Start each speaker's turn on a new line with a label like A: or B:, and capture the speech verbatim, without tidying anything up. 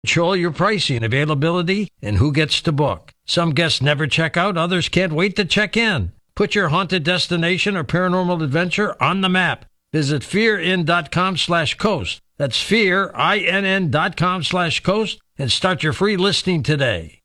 A: Control your pricing, availability, and who gets to book. Some guests never check out, others can't wait to check in. Put your haunted destination or paranormal adventure on the map. Visit fearin.com slash coast. That's fear, I N N dot com slash coast, and start your free listing today.